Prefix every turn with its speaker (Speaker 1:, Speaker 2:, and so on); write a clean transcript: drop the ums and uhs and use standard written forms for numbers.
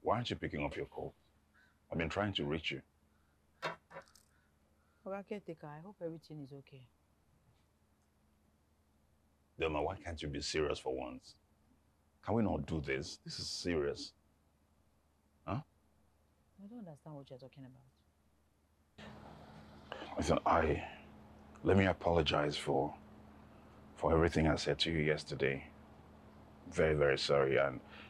Speaker 1: Why aren't you picking up your call? I've been trying to reach you.
Speaker 2: Okay, caretaker, I hope everything is okay.
Speaker 1: Delma, why can't you be serious for once? Can we not do this? This is serious. Huh?
Speaker 2: I don't understand what you're talking about.
Speaker 1: Listen, let me apologize for everything I said to you yesterday. Very, very sorry. And